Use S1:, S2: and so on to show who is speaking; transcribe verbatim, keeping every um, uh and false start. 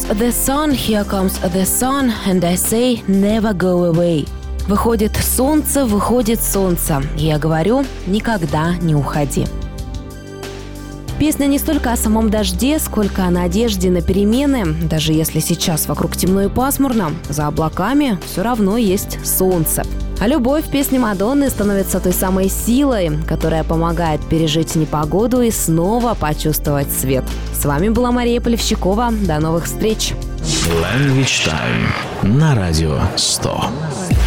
S1: the sun, here comes the sun, and I say never go away. Выходит солнце, выходит солнце. Я говорю, никогда не уходи. Песня не столько о самом дожде, сколько о надежде на перемены. Даже если сейчас вокруг темно и пасмурно, за облаками все равно есть солнце. А любовь в песне Мадонны становится той самой силой, которая помогает пережить непогоду и снова почувствовать свет. С вами была Мария Полевщикова. До новых встреч!
S2: Language Time на радио сто.